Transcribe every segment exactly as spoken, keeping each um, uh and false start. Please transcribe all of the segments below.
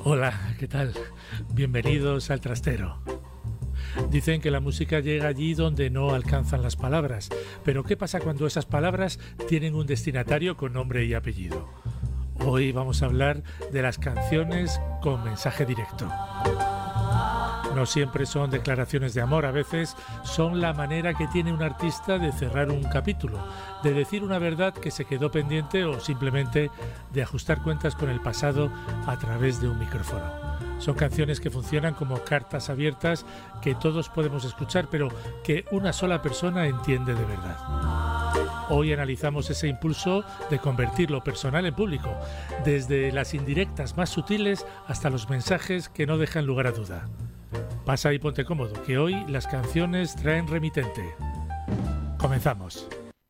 Hola, ¿qué tal? Bienvenidos al Trastero. Dicen que la música llega allí donde no alcanzan las palabras, pero ¿qué pasa cuando esas palabras tienen un destinatario con nombre y apellido? Hoy vamos a hablar de las canciones con mensaje directo. No siempre son declaraciones de amor, a veces son la manera que tiene un artista de cerrar un capítulo, de decir una verdad que se quedó pendiente o simplemente de ajustar cuentas con el pasado a través de un micrófono. Son canciones que funcionan como cartas abiertas que todos podemos escuchar, pero que una sola persona entiende de verdad. Hoy analizamos ese impulso de convertir lo personal en público, desde las indirectas más sutiles hasta los mensajes que no dejan lugar a duda. Pasa y ponte cómodo, que hoy las canciones traen remitente. Comenzamos.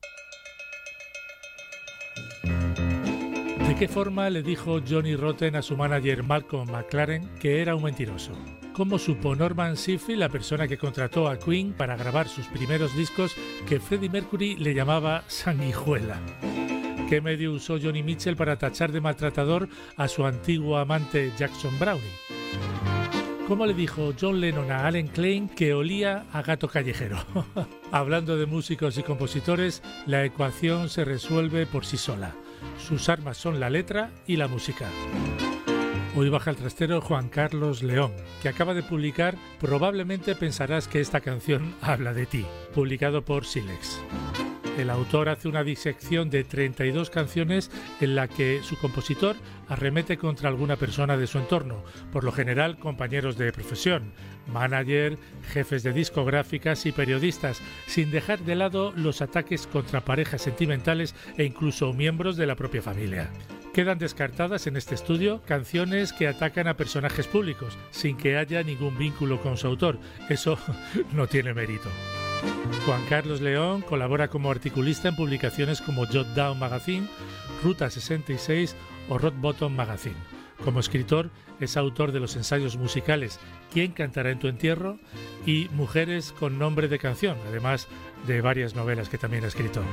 ¿De qué forma le dijo Johnny Rotten a su manager Malcolm McLaren que era un mentiroso? ¿Cómo supo Norman Seefe, la persona que contrató a Queen para grabar sus primeros discos, que Freddie Mercury le llamaba sanguijuela? ¿Qué medio usó Johnny Mitchell para tachar de maltratador a su antiguo amante Jackson Brownie? ¿Cómo le dijo John Lennon a Allen Klein que olía a gato callejero? Hablando de músicos y compositores, la ecuación se resuelve por sí sola. Sus armas son la letra y la música. Hoy baja al trastero Juan Carlos León, que acaba de publicar Probablemente pensarás que esta canción habla de ti, publicado por Silex. El autor hace una disección de treinta y dos canciones en la que su compositor arremete contra alguna persona de su entorno, por lo general compañeros de profesión, manager, jefes de discográficas y periodistas, sin dejar de lado los ataques contra parejas sentimentales e incluso miembros de la propia familia. Quedan descartadas en este estudio canciones que atacan a personajes públicos, sin que haya ningún vínculo con su autor. Eso no tiene mérito. Juan Carlos León colabora como articulista en publicaciones como Jot Down Magazine, Ruta sesenta y seis o Rock Bottom Magazine. Como escritor es autor de los ensayos musicales ¿Quién cantará en tu entierro? Y Mujeres con nombre de canción, además de varias novelas que también ha escrito.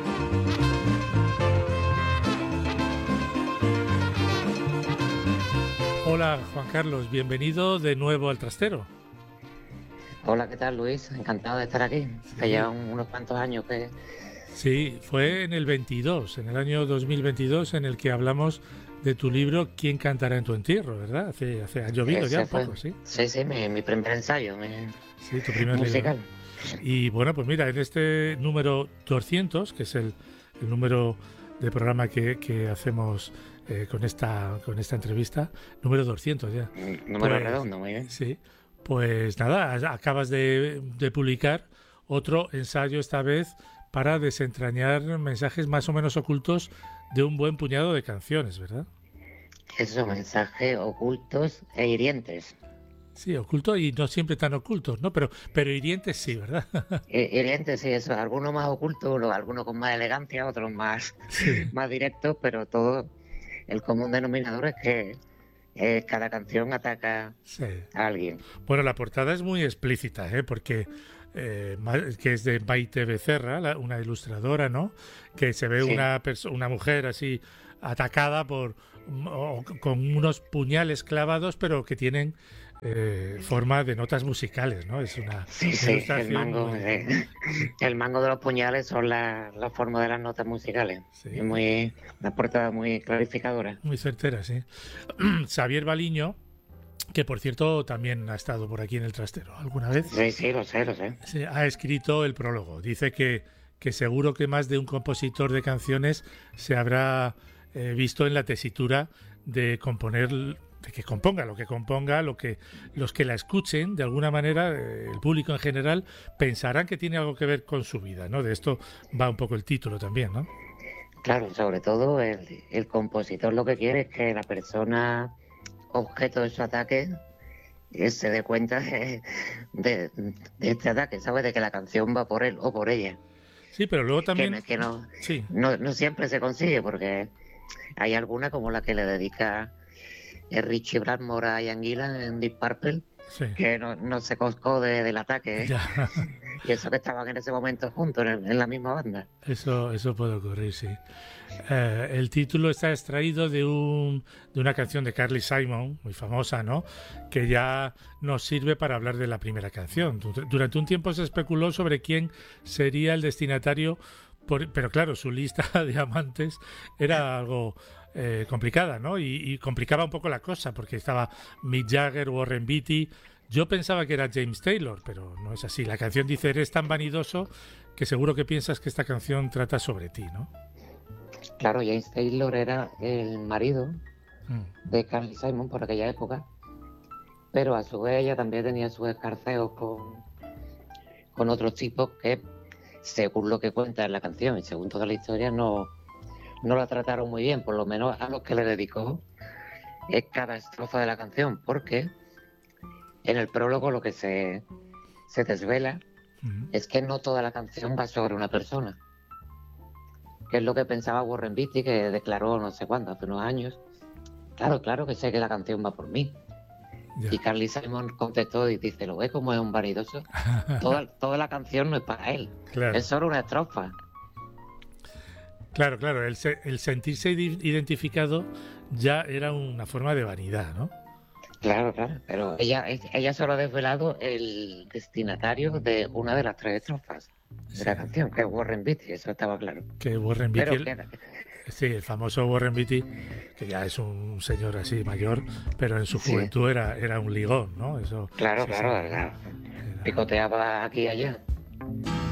Hola Juan Carlos, bienvenido de nuevo al Trastero. Hola, ¿qué tal, Luis? Encantado de estar aquí. Sí. Que ya unos cuantos años que... Sí, fue en el veintidós, en el año dos mil veintidós, en el que hablamos de tu libro ¿Quién cantará en tu entierro?, ¿verdad? Hace, hace ha llovido Ese ya un fue... poco, ¿sí? Sí, sí, mi, mi primer ensayo, mi... Sí, tu primer musical. libro. Y bueno, pues mira, en este número doscientos, que es el, el número de programa que, que hacemos eh, con esta con esta entrevista, número doscientos ya. Número pues, redondo, muy bien. Sí. Pues nada, acabas de, de publicar otro ensayo, esta vez para desentrañar mensajes más o menos ocultos de un buen puñado de canciones, ¿verdad? Esos mensajes ocultos e hirientes. Sí, ocultos y no siempre tan ocultos, ¿no? Pero, pero hirientes sí, ¿verdad? Hirientes, sí, eso. Algunos más ocultos, algunos con más elegancia, otros más, sí. más directos, pero todo el común denominador es que Eh, cada canción ataca sí. a alguien. Bueno, la portada es muy explícita, ¿eh? Porque eh, que es de Maite Becerra, la, una ilustradora, ¿no? Que se ve sí. una, una mujer así atacada por o, con unos puñales clavados, pero que tienen eh, forma de notas musicales, ¿no? Es una sí, sí, el mango, muy... eh, el mango de los puñales son la, la forma de las notas musicales. Sí. Es muy, una portada muy clarificadora. Muy certera, sí. Xavier Baliño, que por cierto también ha estado por aquí en el Trastero alguna vez. Sí, sí, lo sé, lo sé. Sí, ha escrito el prólogo. Dice que, que seguro que más de un compositor de canciones se habrá eh, visto en la tesitura de componer, de que componga lo que componga, lo que los que la escuchen, de alguna manera, eh, el público en general, pensarán que tiene algo que ver con su vida, ¿no? De esto va un poco el título también, ¿no? Claro, sobre todo el, el compositor lo que quiere es que la persona objeto de su ataque eh, se dé cuenta de, de, de este ataque, ¿sabes? De que la canción va por él o por ella. Sí, pero luego también... Que, que no, sí. no, no siempre se consigue, porque hay alguna como la que le dedica Richie Blackmore a Ian Gillan en Deep Purple, sí. que no, no se coscó de, del ataque, ¿eh? Y eso que estaban en ese momento juntos, en, en la misma banda. Eso, eso puede ocurrir, sí. Eh, el título está extraído de, un, de una canción de Carly Simon, muy famosa, ¿no? Que ya nos sirve para hablar de la primera canción. Durante un tiempo se especuló sobre quién sería el destinatario, por, pero claro, su lista de amantes era algo eh, complicada, ¿no? Y, y complicaba un poco la cosa, porque estaba Mick Jagger, Warren Beatty. Yo pensaba que era James Taylor, pero no es así. La canción dice: eres tan vanidoso que seguro que piensas que esta canción trata sobre ti, ¿no? Claro, James Taylor era el marido Mm. de Carly Simon por aquella época, pero a su vez ella también tenía sus escarceos con, con otros tipos que, según lo que cuenta en la canción y según toda la historia, no, no la trataron muy bien, por lo menos a los que le dedicó es cada estrofa de la canción, porque en el prólogo lo que se, se desvela Mm. es que no toda la canción va sobre una persona, que es lo que pensaba Warren Beatty, que declaró no sé cuándo, hace unos años. Claro, claro que sé que la canción va por mí. Ya. Y Carly Simon contestó y dice: ¿lo ves como es un vanidoso? Toda, toda la canción no es para él, Claro. es solo una estrofa. Claro, claro, el, se- el sentirse idi- identificado ya era una forma de vanidad, ¿no? Claro, claro, pero ella, ella solo ha desvelado el destinatario de una de las tres estrofas de Sí. la canción, que es Warren Beatty, eso estaba claro. Que Warren Beatty, Pero el- queda, sí, el famoso Warren Beatty, que ya es un señor así mayor, pero en su Sí. juventud era, era un ligón, ¿no? Eso, claro, eso claro, sí, claro, era- picoteaba aquí y allá.